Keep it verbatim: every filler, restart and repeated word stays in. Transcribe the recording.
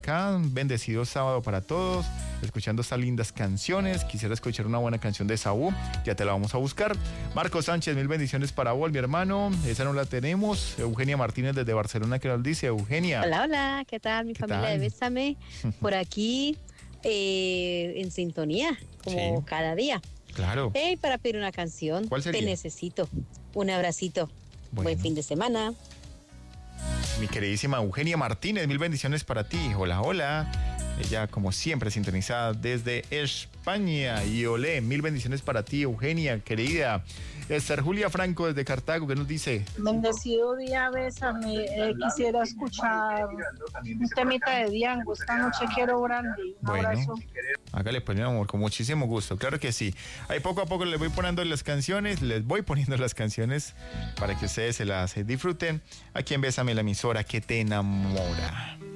acá, un bendecido sábado para todos, escuchando estas lindas canciones. Quisiera escuchar una buena canción de Saúl, ya te la vamos a buscar. Marco Sánchez, mil bendiciones para vos, mi hermano. Esa no la tenemos. Eugenia Martínez desde Barcelona, que nos dice. Eugenia. Hola, hola, ¿qué tal mi ¿Qué familia tal? de Bésame? Por aquí, eh, en sintonía, como Sí. cada día. Claro. Hey, para pedir una canción. ¿Cuál sería? Te necesito. Un abracito. Bueno. Buen fin de semana. Mi queridísima Eugenia Martínez, mil bendiciones para ti. Hola, hola. Ella, como siempre, sintonizada desde España. Y olé, mil bendiciones para ti, Eugenia, querida. Esther Julia Franco desde Cartago, ¿qué nos dice? Bendecido día, Bésame. Eh, quisiera escuchar un temita de Diango. Esta noche quiero brandy. Un Bueno, abrazo. hágale pues, mi amor, con muchísimo gusto. Claro que sí. Ahí poco a poco les voy poniendo las canciones, les voy poniendo las canciones para que ustedes se las disfruten. Aquí en Bésame, la emisora que te enamora.